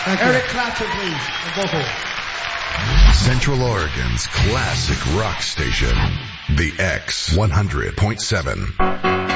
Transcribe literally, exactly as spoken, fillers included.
Eric Clapton, please, and vocal. Central Oregon's classic rock station, the X one hundred point seven.